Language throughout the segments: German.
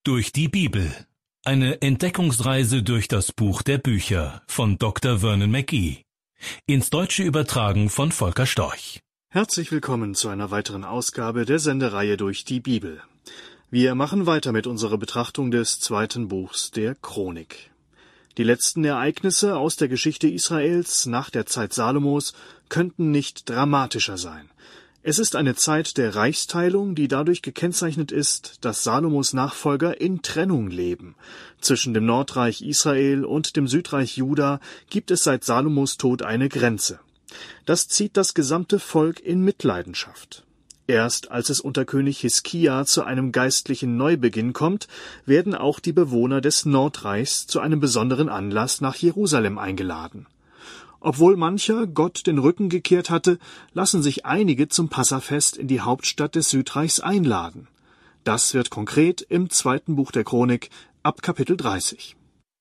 Durch die Bibel. Eine Entdeckungsreise durch das Buch der Bücher von Dr. Vernon McGee. Ins Deutsche übertragen von Volker Storch. Herzlich willkommen zu einer weiteren Ausgabe der Sendereihe Durch die Bibel. Wir machen weiter mit unserer Betrachtung des zweiten Buchs der Chronik. Die letzten Ereignisse aus der Geschichte Israels nach der Zeit Salomos könnten nicht dramatischer sein. Es ist eine Zeit der Reichsteilung, die dadurch gekennzeichnet ist, dass Salomos Nachfolger in Trennung leben. Zwischen dem Nordreich Israel und dem Südreich Juda gibt es seit Salomos Tod eine Grenze. Das zieht das gesamte Volk in Mitleidenschaft. Erst als es unter König Hiskia zu einem geistlichen Neubeginn kommt, werden auch die Bewohner des Nordreichs zu einem besonderen Anlass nach Jerusalem eingeladen. Obwohl mancher Gott den Rücken gekehrt hatte, lassen sich einige zum Passafest in die Hauptstadt des Südreichs einladen. Das wird konkret im zweiten Buch der Chronik ab Kapitel 30.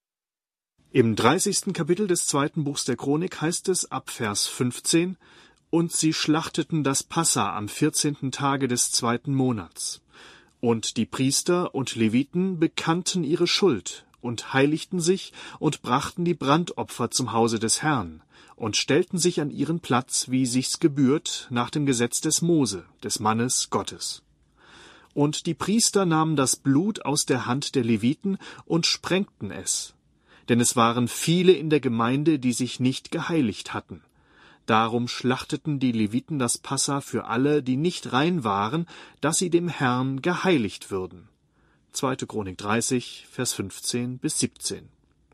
Im 30. Kapitel des zweiten Buchs der Chronik heißt es ab Vers 15: Und sie schlachteten das Passa am 14. Tage des zweiten Monats. Und die Priester und Leviten bekannten ihre Schuld und heiligten sich und brachten die Brandopfer zum Hause des Herrn und stellten sich an ihren Platz, wie sich's gebührt, nach dem Gesetz des Mose, des Mannes Gottes. Und die Priester nahmen das Blut aus der Hand der Leviten und sprengten es, denn es waren viele in der Gemeinde, die sich nicht geheiligt hatten. Darum schlachteten die Leviten das Passa für alle, die nicht rein waren, dass sie dem Herrn geheiligt würden. 2. Chronik 30, Vers 15 bis 17.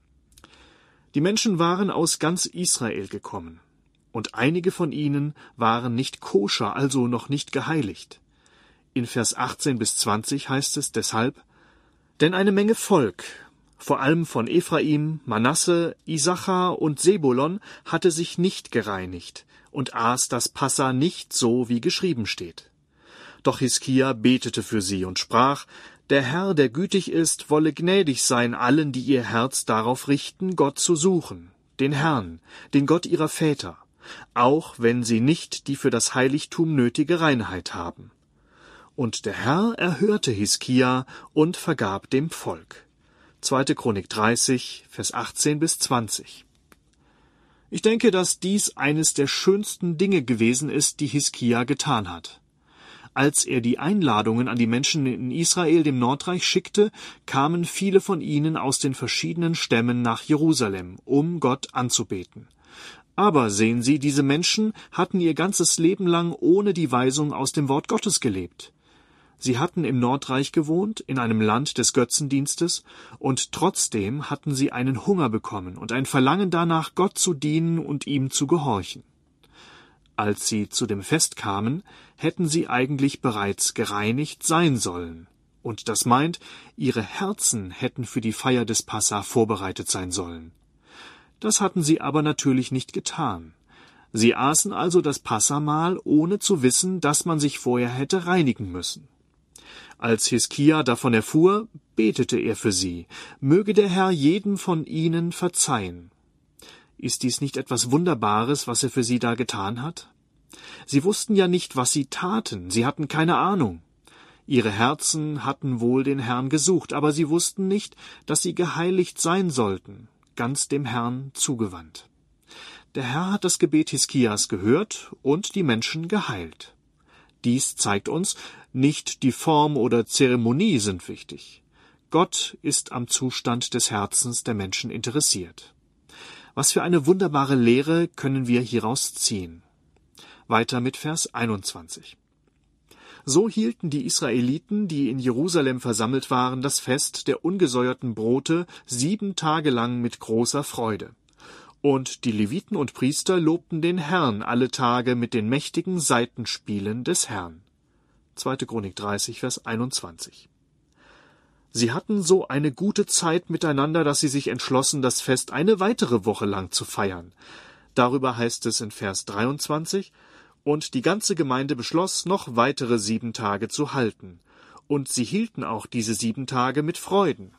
Die Menschen waren aus ganz Israel gekommen, und einige von ihnen waren nicht koscher, also noch nicht geheiligt. In Vers 18 bis 20 heißt es deshalb: Denn eine Menge Volk, vor allem von Ephraim, Manasse, Issachar und Sebulon, hatte sich nicht gereinigt und aß das Passa nicht so, wie geschrieben steht. Doch Hiskia betete für sie und sprach: Der Herr, der gütig ist, wolle gnädig sein allen, die ihr Herz darauf richten, Gott zu suchen, den Herrn, den Gott ihrer Väter, auch wenn sie nicht die für das Heiligtum nötige Reinheit haben. Und der Herr erhörte Hiskia und vergab dem Volk. 2. Chronik 30, Vers 18 bis 20. Ich denke, dass dies eines der schönsten Dinge gewesen ist, die Hiskia getan hat. Als er die Einladungen an die Menschen in Israel, dem Nordreich, schickte, kamen viele von ihnen aus den verschiedenen Stämmen nach Jerusalem, um Gott anzubeten. Aber sehen Sie, diese Menschen hatten ihr ganzes Leben lang ohne die Weisung aus dem Wort Gottes gelebt. Sie hatten im Nordreich gewohnt, in einem Land des Götzendienstes, und trotzdem hatten sie einen Hunger bekommen und ein Verlangen danach, Gott zu dienen und ihm zu gehorchen. Als sie zu dem Fest kamen, hätten sie eigentlich bereits gereinigt sein sollen. Und das meint, ihre Herzen hätten für die Feier des Passa vorbereitet sein sollen. Das hatten sie aber natürlich nicht getan. Sie aßen also das Passamahl, ohne zu wissen, dass man sich vorher hätte reinigen müssen. Als Hiskia davon erfuhr, betete er für sie: Möge der Herr jedem von ihnen verzeihen. Ist dies nicht etwas Wunderbares, was er für sie da getan hat? Sie wussten ja nicht, was sie taten, sie hatten keine Ahnung. Ihre Herzen hatten wohl den Herrn gesucht, aber sie wussten nicht, dass sie geheiligt sein sollten, ganz dem Herrn zugewandt. Der Herr hat das Gebet Hiskias gehört und die Menschen geheilt. Dies zeigt uns, nicht die Form oder Zeremonie sind wichtig. Gott ist am Zustand des Herzens der Menschen interessiert. Was für eine wunderbare Lehre können wir hieraus ziehen. Weiter mit Vers 21. So hielten die Israeliten, die in Jerusalem versammelt waren, das Fest der ungesäuerten Brote 7 Tage lang mit großer Freude. Und die Leviten und Priester lobten den Herrn alle Tage mit den mächtigen Saitenspielen des Herrn. 2. Chronik 30, Vers 21. Sie hatten so eine gute Zeit miteinander, dass sie sich entschlossen, das Fest eine weitere Woche lang zu feiern. Darüber heißt es in Vers 23: Und die ganze Gemeinde beschloss, noch weitere 7 Tage zu halten. Und sie hielten auch diese 7 Tage mit Freuden.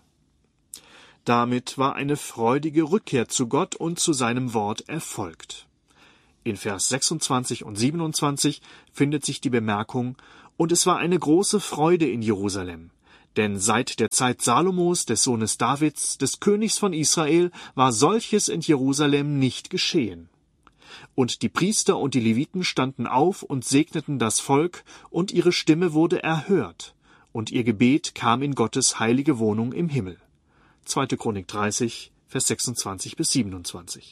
Damit war eine freudige Rückkehr zu Gott und zu seinem Wort erfolgt. In Vers 26 und 27 findet sich die Bemerkung: Und es war eine große Freude in Jerusalem, Denn seit der Zeit Salomos, des Sohnes Davids, des Königs von Israel, war solches in Jerusalem nicht geschehen. Und die Priester und die Leviten standen auf und segneten das Volk, und ihre Stimme wurde erhört, und ihr Gebet kam in Gottes heilige Wohnung im Himmel. 2. Chronik 30, Vers 26 bis 27.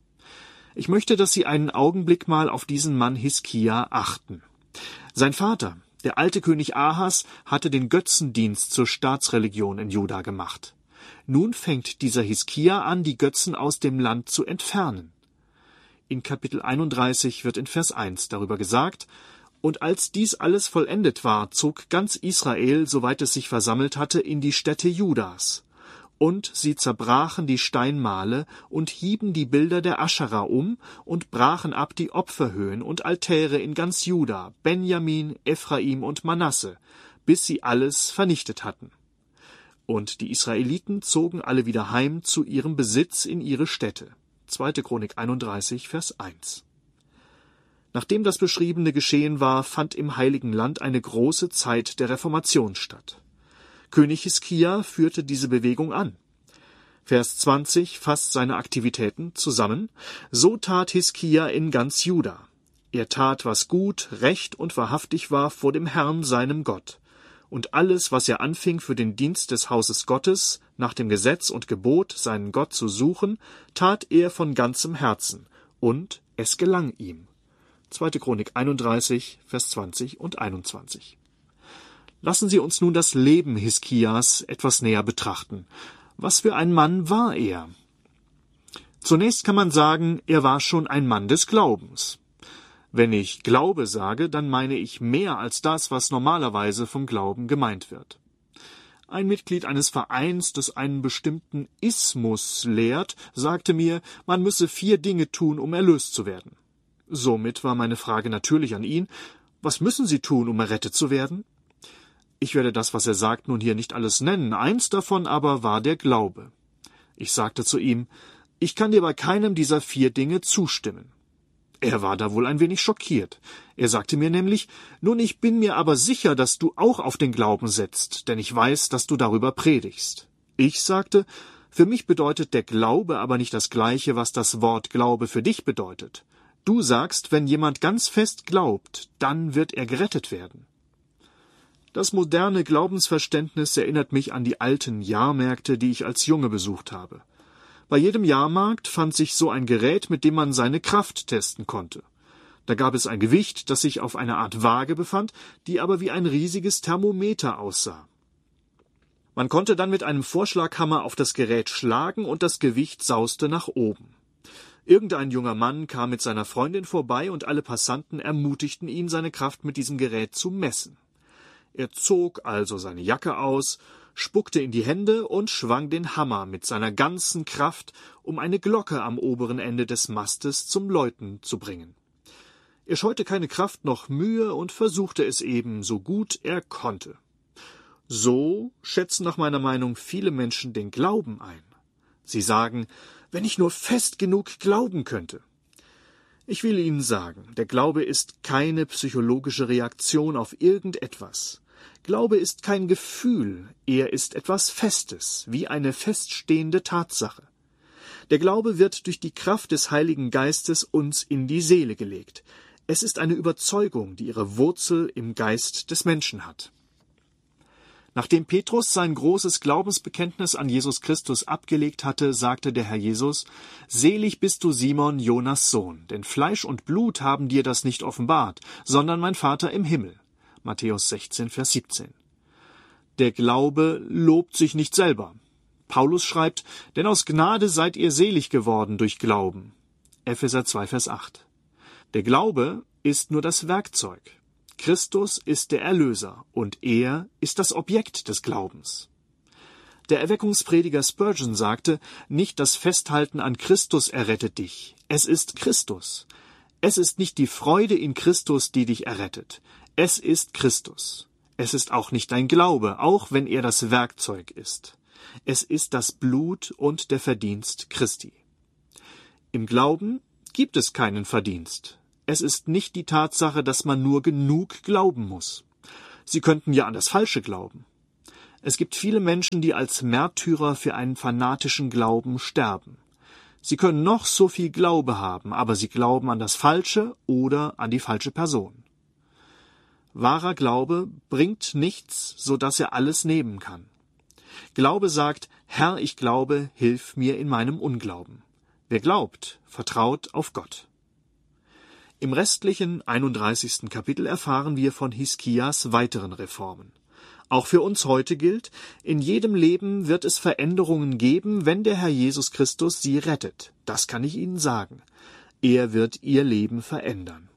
Ich möchte, dass Sie einen Augenblick mal auf diesen Mann Hiskia achten. Sein Vater, der alte König Ahas, hatte den Götzendienst zur Staatsreligion in Juda gemacht. Nun fängt dieser Hiskia an, die Götzen aus dem Land zu entfernen. In Kapitel 31 wird in Vers 1 darüber gesagt: Und als dies alles vollendet war, zog ganz Israel, soweit es sich versammelt hatte, in die Städte Judas. Und sie zerbrachen die Steinmale und hieben die Bilder der Aschera um und brachen ab die Opferhöhen und Altäre in ganz Juda, Benjamin, Ephraim und Manasse, bis sie alles vernichtet hatten. Und die Israeliten zogen alle wieder heim zu ihrem Besitz in ihre Städte. 2. Chronik 31, Vers 1. Nachdem das Beschriebene geschehen war, fand im Heiligen Land eine große Zeit der Reformation statt. König Hiskia führte diese Bewegung an. Vers 20 fasst seine Aktivitäten zusammen: So tat Hiskia in ganz Juda. Er tat, was gut, recht und wahrhaftig war vor dem Herrn, seinem Gott. Und alles, was er anfing für den Dienst des Hauses Gottes, nach dem Gesetz und Gebot, seinen Gott zu suchen, tat er von ganzem Herzen, und es gelang ihm. 2. Chronik 31, Vers 20 und 21. Lassen Sie uns nun das Leben Hiskias etwas näher betrachten. Was für ein Mann war er? Zunächst kann man sagen, er war schon ein Mann des Glaubens. Wenn ich Glaube sage, dann meine ich mehr als das, was normalerweise vom Glauben gemeint wird. Ein Mitglied eines Vereins, das einen bestimmten Ismus lehrt, sagte mir, man müsse 4 Dinge tun, um erlöst zu werden. Somit war meine Frage natürlich an ihn: Was müssen Sie tun, um errettet zu werden? Ich werde das, was er sagt, nun hier nicht alles nennen. Eins davon aber war der Glaube. Ich sagte zu ihm: Ich kann dir bei keinem dieser 4 Dinge zustimmen. Er war da wohl ein wenig schockiert. Er sagte mir nämlich: Nun, ich bin mir aber sicher, dass du auch auf den Glauben setzt, denn ich weiß, dass du darüber predigst. Ich sagte: Für mich bedeutet der Glaube aber nicht das Gleiche, was das Wort Glaube für dich bedeutet. Du sagst, wenn jemand ganz fest glaubt, dann wird er gerettet werden. Das moderne Glaubensverständnis erinnert mich an die alten Jahrmärkte, die ich als Junge besucht habe. Bei jedem Jahrmarkt fand sich so ein Gerät, mit dem man seine Kraft testen konnte. Da gab es ein Gewicht, das sich auf einer Art Waage befand, die aber wie ein riesiges Thermometer aussah. Man konnte dann mit einem Vorschlaghammer auf das Gerät schlagen und das Gewicht sauste nach oben. Irgendein junger Mann kam mit seiner Freundin vorbei und alle Passanten ermutigten ihn, seine Kraft mit diesem Gerät zu messen. Er zog also seine Jacke aus, spuckte in die Hände und schwang den Hammer mit seiner ganzen Kraft, um eine Glocke am oberen Ende des Mastes zum Läuten zu bringen. Er scheute keine Kraft noch Mühe und versuchte es eben so gut er konnte. So schätzen nach meiner Meinung viele Menschen den Glauben ein. Sie sagen: Wenn ich nur fest genug glauben könnte. Ich will Ihnen sagen, der Glaube ist keine psychologische Reaktion auf irgendetwas. Glaube ist kein Gefühl, er ist etwas Festes, wie eine feststehende Tatsache. Der Glaube wird durch die Kraft des Heiligen Geistes uns in die Seele gelegt. Es ist eine Überzeugung, die ihre Wurzel im Geist des Menschen hat. Nachdem Petrus sein großes Glaubensbekenntnis an Jesus Christus abgelegt hatte, sagte der Herr Jesus: Selig bist du, Simon, Jonas Sohn, denn Fleisch und Blut haben dir das nicht offenbart, sondern mein Vater im Himmel. Matthäus 16, Vers 17. Der Glaube lobt sich nicht selber. Paulus schreibt: Denn aus Gnade seid ihr selig geworden durch Glauben. Epheser 2, Vers 8. Der Glaube ist nur das Werkzeug. Christus ist der Erlöser und er ist das Objekt des Glaubens. Der Erweckungsprediger Spurgeon sagte: Nicht das Festhalten an Christus errettet dich, es ist Christus. Es ist nicht die Freude in Christus, die dich errettet, es ist Christus. Es ist auch nicht dein Glaube, auch wenn er das Werkzeug ist. Es ist das Blut und der Verdienst Christi. Im Glauben gibt es keinen Verdienst. Es ist nicht die Tatsache, dass man nur genug glauben muss. Sie könnten ja an das Falsche glauben. Es gibt viele Menschen, die als Märtyrer für einen fanatischen Glauben sterben. Sie können noch so viel Glaube haben, aber sie glauben an das Falsche oder an die falsche Person. Wahrer Glaube bringt nichts, so dass er alles nehmen kann. Glaube sagt, Herr, ich glaube, hilf mir in meinem Unglauben. Wer glaubt, vertraut auf Gott. Im restlichen 31. Kapitel erfahren wir von Hiskias weiteren Reformen. Auch für uns heute gilt, in jedem Leben wird es Veränderungen geben, wenn der Herr Jesus Christus sie rettet. Das kann ich Ihnen sagen. Er wird Ihr Leben verändern.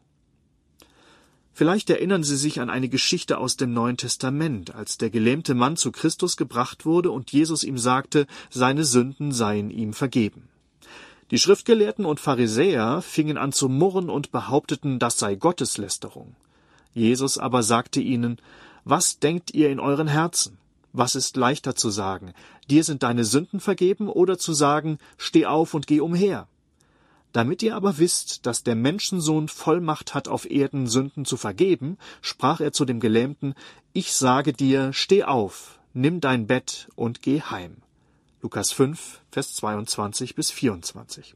Vielleicht erinnern Sie sich an eine Geschichte aus dem Neuen Testament, als der gelähmte Mann zu Christus gebracht wurde und Jesus ihm sagte, seine Sünden seien ihm vergeben. Die Schriftgelehrten und Pharisäer fingen an zu murren und behaupteten, das sei Gotteslästerung. Jesus aber sagte ihnen, was denkt ihr in euren Herzen? Was ist leichter zu sagen? Dir sind deine Sünden vergeben oder zu sagen, steh auf und geh umher? Damit ihr aber wisst, dass der Menschensohn Vollmacht hat, auf Erden Sünden zu vergeben, sprach er zu dem Gelähmten, ich sage dir, steh auf, nimm dein Bett und geh heim. Lukas 5, Vers 22 bis 24.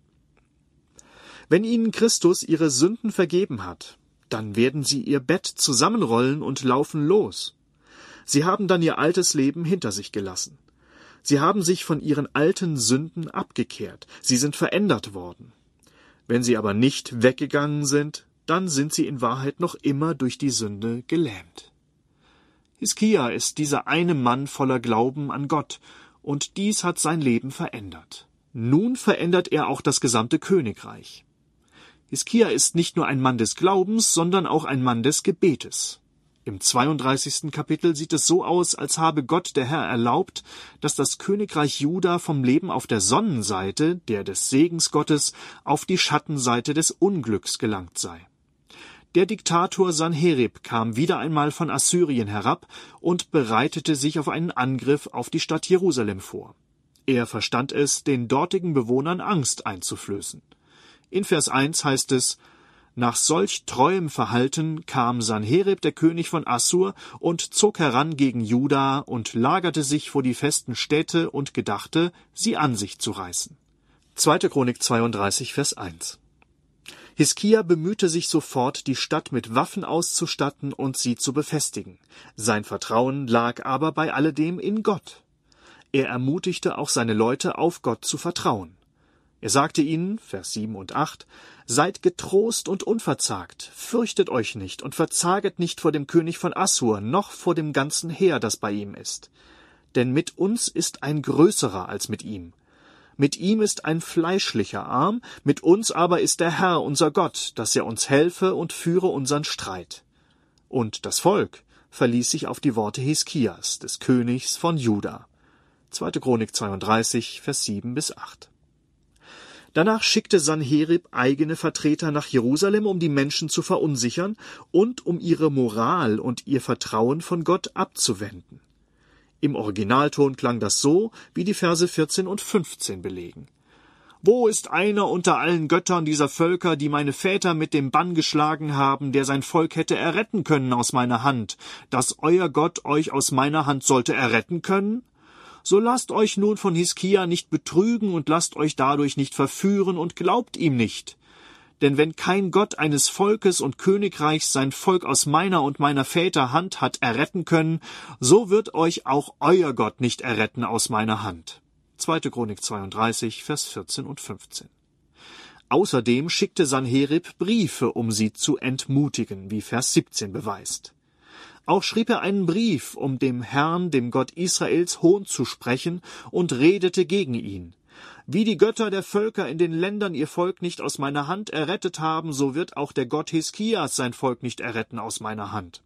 Wenn ihnen Christus ihre Sünden vergeben hat, dann werden sie ihr Bett zusammenrollen und laufen los. Sie haben dann ihr altes Leben hinter sich gelassen. Sie haben sich von ihren alten Sünden abgekehrt. Sie sind verändert worden. Wenn sie aber nicht weggegangen sind, dann sind sie in Wahrheit noch immer durch die Sünde gelähmt. Hiskia ist dieser eine Mann voller Glauben an Gott, und dies hat sein Leben verändert. Nun verändert er auch das gesamte Königreich. Hiskia ist nicht nur ein Mann des Glaubens, sondern auch ein Mann des Gebetes. Im 32. Kapitel sieht es so aus, als habe Gott, der Herr, erlaubt, dass das Königreich Juda vom Leben auf der Sonnenseite, der des Segens Gottes, auf die Schattenseite des Unglücks gelangt sei. Der Diktator Sanherib kam wieder einmal von Assyrien herab und bereitete sich auf einen Angriff auf die Stadt Jerusalem vor. Er verstand es, den dortigen Bewohnern Angst einzuflößen. In Vers 1 heißt es, nach solch treuem Verhalten kam Sanherib, der König von Assur, und zog heran gegen Juda und lagerte sich vor die festen Städte und gedachte, sie an sich zu reißen. 2. Chronik 32, Vers 1. Hiskia bemühte sich sofort, die Stadt mit Waffen auszustatten und sie zu befestigen. Sein Vertrauen lag aber bei alledem in Gott. Er ermutigte auch seine Leute, auf Gott zu vertrauen. Er sagte ihnen, Vers 7 und 8, seid getrost und unverzagt, fürchtet euch nicht und verzaget nicht vor dem König von Assur, noch vor dem ganzen Heer, das bei ihm ist. Denn mit uns ist ein größerer als mit ihm. Mit ihm ist ein fleischlicher Arm, mit uns aber ist der Herr, unser Gott, dass er uns helfe und führe unseren Streit. Und das Volk verließ sich auf die Worte Hiskias, des Königs von Juda. 2. Chronik 32, Vers 7 bis 8. Danach schickte Sanherib eigene Vertreter nach Jerusalem, um die Menschen zu verunsichern und um ihre Moral und ihr Vertrauen von Gott abzuwenden. Im Originalton klang das so, wie die Verse 14 und 15 belegen. Wo ist einer unter allen Göttern dieser Völker, die meine Väter mit dem Bann geschlagen haben, der sein Volk hätte erretten können aus meiner Hand, dass euer Gott euch aus meiner Hand sollte erretten können? So lasst euch nun von Hiskia nicht betrügen und lasst euch dadurch nicht verführen und glaubt ihm nicht. Denn wenn kein Gott eines Volkes und Königreichs sein Volk aus meiner und meiner Väter Hand hat erretten können, so wird euch auch euer Gott nicht erretten aus meiner Hand. 2. Chronik 32, Vers 14 und 15. Außerdem schickte Sanherib Briefe, um sie zu entmutigen, wie Vers 17 beweist. Auch schrieb er einen Brief, um dem Herrn, dem Gott Israels, Hohn zu sprechen, und redete gegen ihn. Wie die Götter der Völker in den Ländern ihr Volk nicht aus meiner Hand errettet haben, so wird auch der Gott Hiskias sein Volk nicht erretten aus meiner Hand.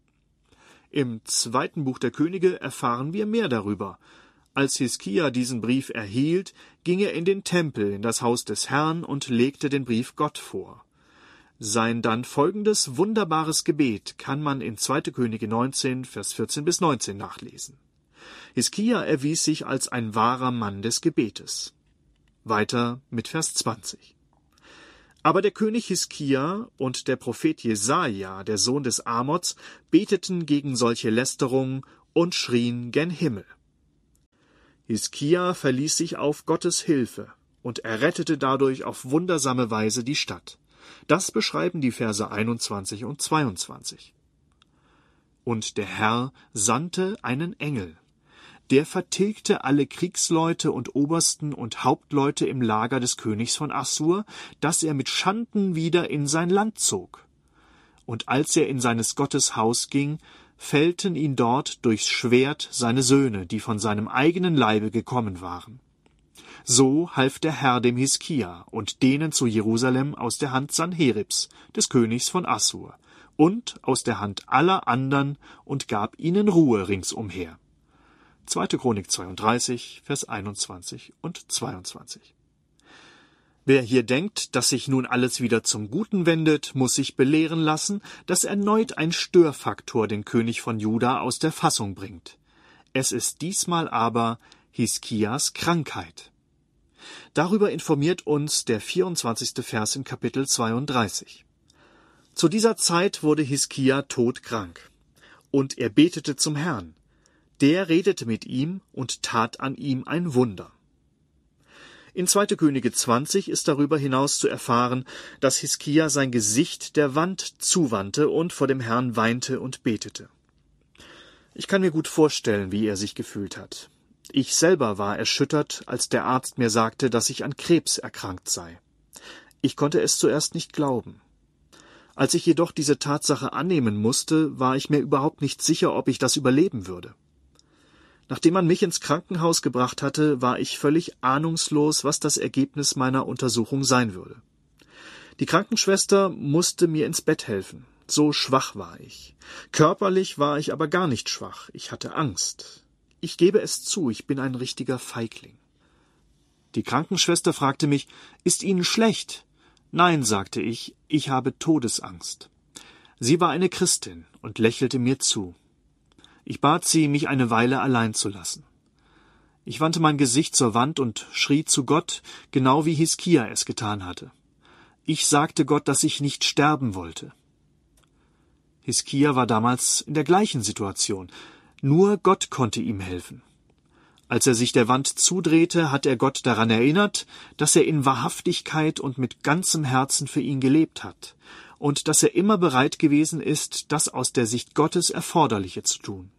Im 2. Buch der Könige erfahren wir mehr darüber. Als Hiskia diesen Brief erhielt, ging er in den Tempel, in das Haus des Herrn und legte den Brief Gott vor. Sein dann folgendes wunderbares Gebet kann man in 2. Könige 19, Vers 14 bis 19 nachlesen. Hiskia erwies sich als ein wahrer Mann des Gebetes. Weiter mit Vers 20. Aber der König Hiskia und der Prophet Jesaja, der Sohn des Amoz, beteten gegen solche Lästerung und schrien gen Himmel. Hiskia verließ sich auf Gottes Hilfe und errettete dadurch auf wundersame Weise die Stadt. Das beschreiben die Verse 21 und 22. Und der Herr sandte einen Engel, der vertilgte alle Kriegsleute und Obersten und Hauptleute im Lager des Königs von Assur, dass er mit Schanden wieder in sein Land zog. Und als er in seines Gottes Haus ging, fällten ihn dort durchs Schwert seine Söhne, die von seinem eigenen Leibe gekommen waren. So half der Herr dem Hiskia und denen zu Jerusalem aus der Hand Sanheribs, des Königs von Assur, und aus der Hand aller andern und gab ihnen Ruhe ringsumher. 2. Chronik 32, Vers 21 und 22. Wer hier denkt, dass sich nun alles wieder zum Guten wendet, muss sich belehren lassen, dass erneut ein Störfaktor den König von Juda aus der Fassung bringt. Es ist diesmal aber Hiskias Krankheit. Darüber informiert uns der 24. Vers in Kapitel 32. Zu dieser Zeit wurde Hiskia todkrank, und er betete zum Herrn. Der redete mit ihm und tat an ihm ein Wunder. In 2. Könige 20 ist darüber hinaus zu erfahren, dass Hiskia sein Gesicht der Wand zuwandte und vor dem Herrn weinte und betete. Ich kann mir gut vorstellen, wie er sich gefühlt hat. Ich selber war erschüttert, als der Arzt mir sagte, dass ich an Krebs erkrankt sei. Ich konnte es zuerst nicht glauben. Als ich jedoch diese Tatsache annehmen musste, war ich mir überhaupt nicht sicher, ob ich das überleben würde. Nachdem man mich ins Krankenhaus gebracht hatte, war ich völlig ahnungslos, was das Ergebnis meiner Untersuchung sein würde. Die Krankenschwester musste mir ins Bett helfen. So schwach war ich. Körperlich war ich aber gar nicht schwach. Ich hatte Angst. Ich gebe es zu, ich bin ein richtiger Feigling. Die Krankenschwester fragte mich, »Ist Ihnen schlecht?« »Nein«, sagte ich habe Todesangst.« Sie war eine Christin und lächelte mir zu. Ich bat sie, mich eine Weile allein zu lassen. Ich wandte mein Gesicht zur Wand und schrie zu Gott, genau wie Hiskia es getan hatte. Ich sagte Gott, dass ich nicht sterben wollte. Hiskia war damals in der gleichen Situation. Nur Gott konnte ihm helfen. Als er sich der Wand zudrehte, hat er Gott daran erinnert, dass er in Wahrhaftigkeit und mit ganzem Herzen für ihn gelebt hat und dass er immer bereit gewesen ist, das aus der Sicht Gottes Erforderliche zu tun.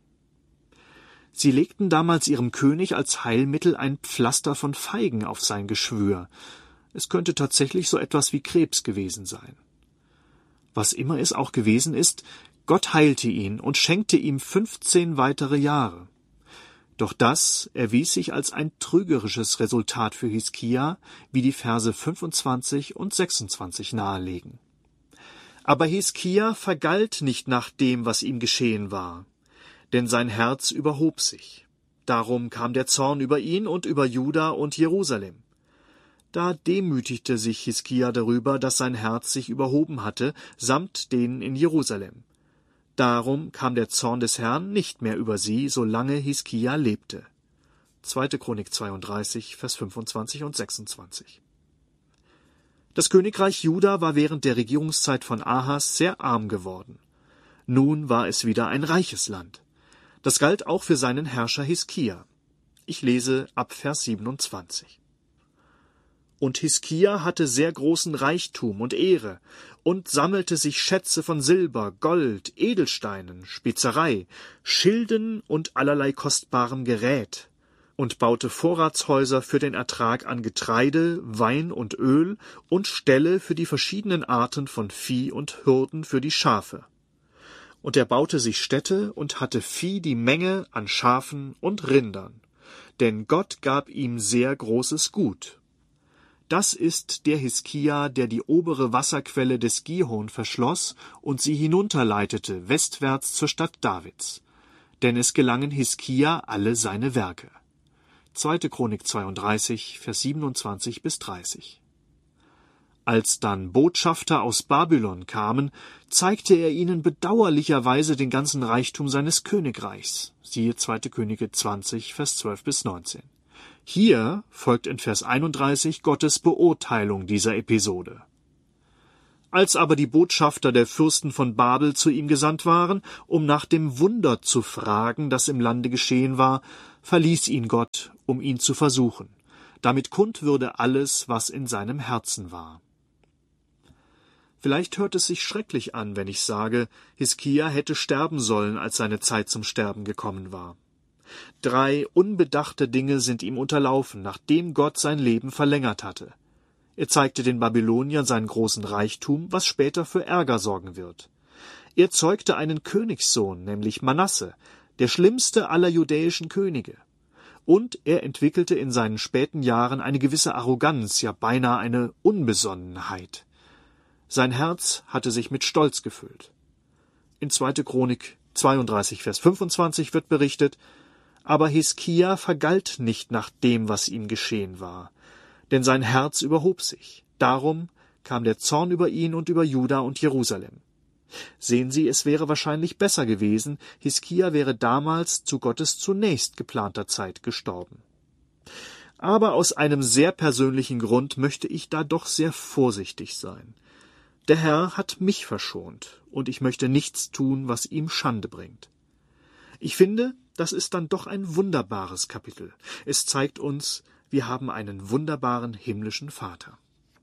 Sie legten damals ihrem König als Heilmittel ein Pflaster von Feigen auf sein Geschwür. Es könnte tatsächlich so etwas wie Krebs gewesen sein. Was immer es auch gewesen ist, Gott heilte ihn und schenkte ihm 15 weitere Jahre. Doch das erwies sich als ein trügerisches Resultat für Hiskia, wie die Verse 25 und 26 nahelegen. Aber Hiskia vergalt nicht nach dem, was ihm geschehen war, denn sein Herz überhob sich. Darum kam der Zorn über ihn und über Juda und Jerusalem. Da demütigte sich Hiskia darüber, dass sein Herz sich überhoben hatte, samt denen in Jerusalem. Darum kam der Zorn des Herrn nicht mehr über sie, solange Hiskia lebte. 2. Chronik 32, Vers 25 und 26. Das Königreich Juda war während der Regierungszeit von Ahas sehr arm geworden. Nun war es wieder ein reiches Land. Das galt auch für seinen Herrscher Hiskia. Ich lese ab Vers 27. Und Hiskia hatte sehr großen Reichtum und Ehre und sammelte sich Schätze von Silber, Gold, Edelsteinen, Spezerei, Schilden und allerlei kostbarem Gerät und baute Vorratshäuser für den Ertrag an Getreide, Wein und Öl und Ställe für die verschiedenen Arten von Vieh und Hürden für die Schafe. Und er baute sich Städte und hatte Vieh die Menge an Schafen und Rindern, denn Gott gab ihm sehr großes Gut. Das ist der Hiskia, der die obere Wasserquelle des Gihon verschloss und sie hinunterleitete, westwärts zur Stadt Davids. Denn es gelangen Hiskia alle seine Werke. 2. Chronik 32, Vers 27 bis 30. Als dann Botschafter aus Babylon kamen, zeigte er ihnen bedauerlicherweise den ganzen Reichtum seines Königreichs. Siehe 2. Könige 20, Vers 12 bis 19. Hier folgt in Vers 31 Gottes Beurteilung dieser Episode. Als aber die Botschafter der Fürsten von Babel zu ihm gesandt waren, um nach dem Wunder zu fragen, das im Lande geschehen war, verließ ihn Gott, um ihn zu versuchen, damit kund würde alles, was in seinem Herzen war. Vielleicht hört es sich schrecklich an, wenn ich sage, Hiskia hätte sterben sollen, als seine Zeit zum Sterben gekommen war. 3 unbedachte Dinge sind ihm unterlaufen, nachdem Gott sein Leben verlängert hatte. Er zeigte den Babyloniern seinen großen Reichtum, was später für Ärger sorgen wird. Er zeugte einen Königssohn, nämlich Manasse, der schlimmste aller judäischen Könige. Und er entwickelte in seinen späten Jahren eine gewisse Arroganz, ja beinahe eine Unbesonnenheit. Sein Herz hatte sich mit Stolz gefüllt. In 2. Chronik 32, Vers 25 wird berichtet, aber Hiskia vergalt nicht nach dem, was ihm geschehen war, denn sein Herz überhob sich. Darum kam der Zorn über ihn und über Juda und Jerusalem. Sehen Sie, es wäre wahrscheinlich besser gewesen, Hiskia wäre damals zu Gottes zunächst geplanter Zeit gestorben. Aber aus einem sehr persönlichen Grund möchte ich da doch sehr vorsichtig sein. Der Herr hat mich verschont, und ich möchte nichts tun, was ihm Schande bringt. Ich finde, das ist dann doch ein wunderbares Kapitel. Es zeigt uns, wir haben einen wunderbaren himmlischen Vater.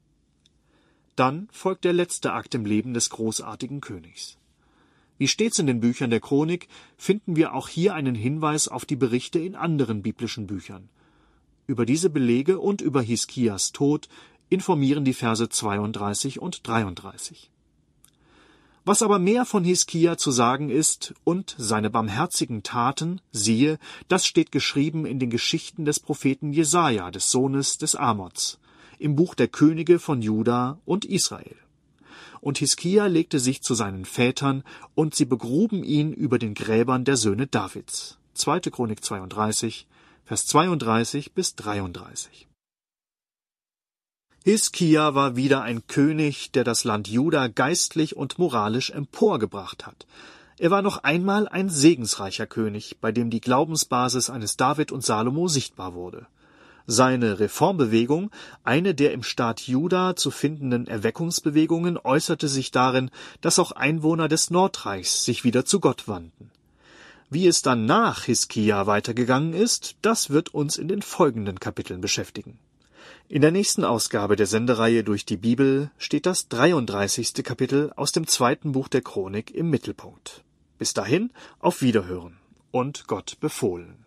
Dann folgt der letzte Akt im Leben des großartigen Königs. Wie stets in den Büchern der Chronik finden wir auch hier einen Hinweis auf die Berichte in anderen biblischen Büchern. Über diese Belege und über Hiskias Tod informieren die Verse 32 und 33. Was aber mehr von Hiskia zu sagen ist und seine barmherzigen Taten, siehe, das steht geschrieben in den Geschichten des Propheten Jesaja, des Sohnes des Amoz, im Buch der Könige von Juda und Israel. Und Hiskia legte sich zu seinen Vätern, und sie begruben ihn über den Gräbern der Söhne Davids. 2. Chronik 32, Vers 32 bis 33. Hiskia war wieder ein König, der das Land Juda geistlich und moralisch emporgebracht hat. Er war noch einmal ein segensreicher König, bei dem die Glaubensbasis eines David und Salomo sichtbar wurde. Seine Reformbewegung, eine der im Staat Juda zu findenden Erweckungsbewegungen, äußerte sich darin, dass auch Einwohner des Nordreichs sich wieder zu Gott wandten. Wie es dann nach Hiskia weitergegangen ist, das wird uns in den folgenden Kapiteln beschäftigen. In der nächsten Ausgabe der Sendereihe durch die Bibel steht das 33. Kapitel aus dem 2. Buch der Chronik im Mittelpunkt. Bis dahin, auf Wiederhören und Gott befohlen.